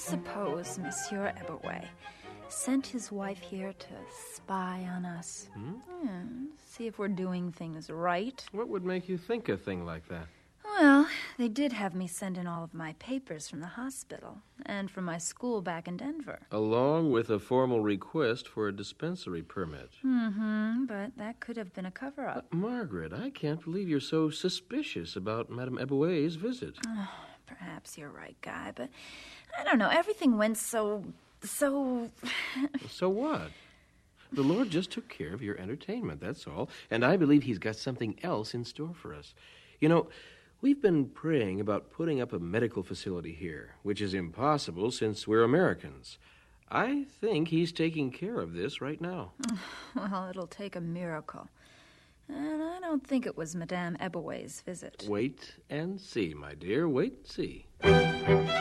suppose Monsieur Eberway sent his wife here to spy on us? See if we're doing things right. What would make you think a thing like that? Well, they did have me send in all of my papers from the hospital and from my school back in Denver. Along with a formal request for a dispensary permit. But that could have been a cover-up. Margaret, I can't believe you're so suspicious about Madame Eberway's visit. Perhaps you're right, Guy, but I don't know. Everything went so... So what? The Lord just took care of your entertainment, that's all. And I believe he's got something else in store for us. You know, we've been praying about putting up a medical facility here, which is impossible since we're Americans. I think he's taking care of this right now. Well, it'll take a miracle. And I don't think it was Madame Eberway's visit. Wait and see, my dear. Wait and see.